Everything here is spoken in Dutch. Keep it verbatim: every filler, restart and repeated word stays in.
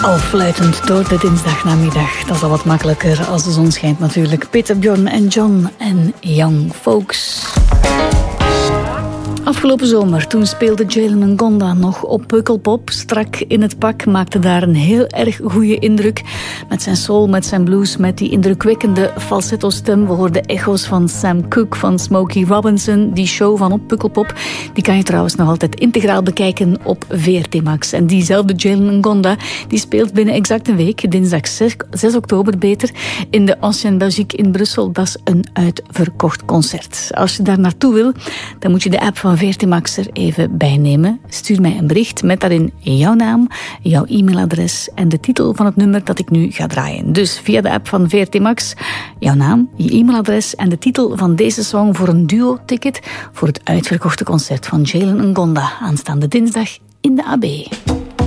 Al fluitend door de dinsdagnamiddag. Dat is al wat makkelijker als de zon schijnt natuurlijk. Peter, Bjorn en John en Young Folks. Afgelopen zomer, toen speelde Jalen Ngonda nog op Pukkelpop. Strak in het pak, maakte daar een heel erg goede indruk. Met zijn soul, met zijn blues, met die indrukwekkende falsetto-stem. We hoorden echo's van Sam Cooke, van Smokey Robinson. Die show van op Pukkelpop, die kan je trouwens nog altijd integraal bekijken op V R T Max. En diezelfde Jalen Ngonda, die speelt binnen exact een week, dinsdag zes oktober beter, in de Ancienne Belgique in Brussel. Dat is een uitverkocht concert. Als je daar naartoe wil, dan moet je de app van V R T Max er even bij nemen. Stuur mij een bericht met daarin jouw naam, jouw e-mailadres en de titel van het nummer dat ik nu ga draaien. Dus via de app van V R T Max, jouw naam, je e-mailadres en de titel van deze song voor een duo-ticket voor het uitverkochte concert van Jalen Ngonda aanstaande dinsdag in de A B.